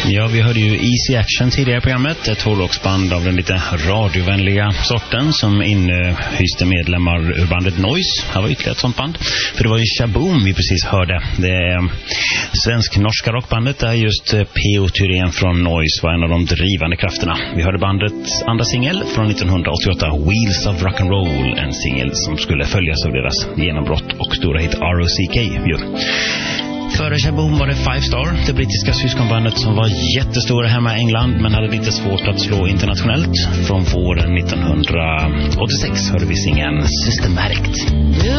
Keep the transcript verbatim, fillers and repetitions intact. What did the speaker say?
Ja, vi hörde ju Easy Action tidigare i programmet. Ett hårdrocksband av den lite radiovänliga sorten som inhyste medlemmar ur bandet Noise. Här var ytterligare ett sånt band. För det var ju Shaboom vi precis hörde. Det svensk-norska rockbandet där just P O Thyrén från Noise var en av de drivande krafterna. Vi hörde bandets andra singel från nittonhundraåttioåtta, Wheels of Rock'n'Roll. En singel som skulle följas av deras genombrott och stora hit R O C K. Ju. Före Shaboom var det Five Star, det brittiska syskonbandet som var jättestora hemma i England men hade lite svårt att slå internationellt. Från våren nittonhundraåttiosex hörde vi singeln Systematic.